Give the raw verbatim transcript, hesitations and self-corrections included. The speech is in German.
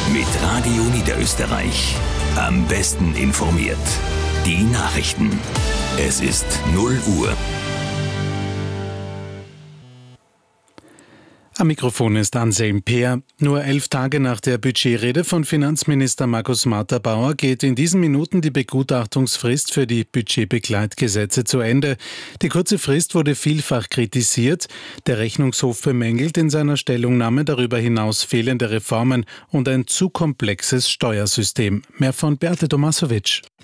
Mit Radio Niederösterreich. Am besten informiert. Die Nachrichten. Es ist null Uhr. Am Mikrofon ist Anselm Peer. Nur elf Tage nach der Budgetrede von Finanzminister Markus Marter-Bauer geht in diesen Minuten die Begutachtungsfrist für die Budgetbegleitgesetze zu Ende. Die kurze Frist wurde vielfach kritisiert. Der Rechnungshof bemängelt in seiner Stellungnahme darüber hinaus fehlende Reformen und ein zu komplexes Steuersystem. Mehr von Beate Tomasovic.